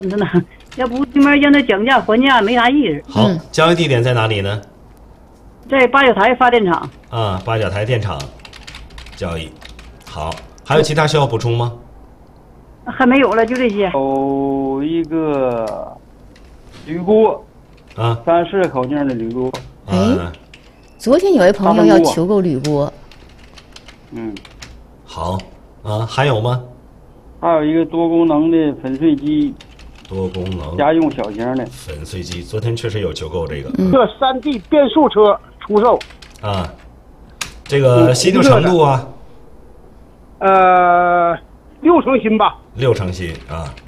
真的，要不这边让他讲价还价没啥意思。 好，交易地点在哪里呢？ 在八角台发电厂。 啊，八角台电厂交易。好，还有其他需要补充吗？ 还没有了，就这些。 有一个铝锅啊 ，34口径的铝锅。 昨天有一朋友要求购铝锅。 好啊，还有吗？ 还有一个多功能的粉碎机。 多功能家用小型的粉碎机，昨天确实有求购这个。 这3D 变速车出售。 啊，这个新旧程度啊 6成新吧。 6成新啊。